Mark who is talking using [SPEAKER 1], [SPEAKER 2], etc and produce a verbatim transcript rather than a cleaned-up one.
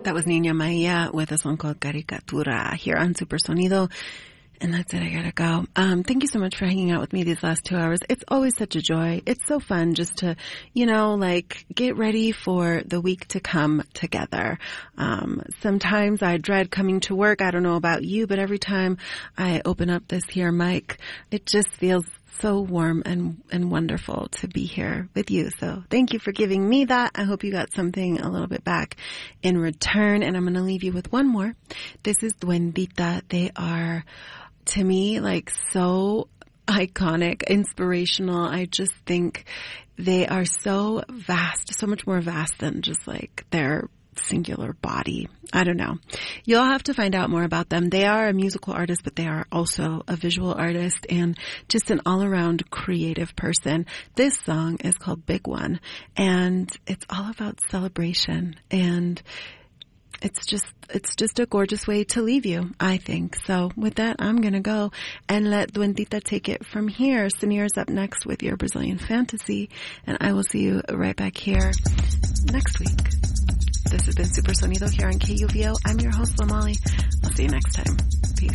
[SPEAKER 1] That was Niña Maia with a song called Caricatura here on Super Sonido. And that's it. I gotta go. Um, thank you so much for hanging out with me these last two hours. It's always such a joy. It's so fun just to, you know, like get ready for the week to come together. Um, sometimes I dread coming to work. I don't know about you, but every time I open up this here mic, it just feels so warm and, and wonderful to be here with you. So thank you for giving me that. I hope you got something a little bit back in return. And I'm going to leave you with one more. This is Duendita. They are, to me, like so iconic, inspirational. I just think they are so vast, so much more vast than just like their singular body. I don't know. You'll have to find out more about them. They are a musical artist, but they are also a visual artist and just an all-around creative person. This song is called Big One, and it's all about celebration, and it's just, it's just a gorgeous way to leave you, I think. So with that, I'm going to go and let Duendita take it from here. Saneer's up next with your Brazilian fantasy, and I will see you right back here next week. This has been Super Sonido here on K U V O. I'm your host, Lamali. I'll see you next time. Peace.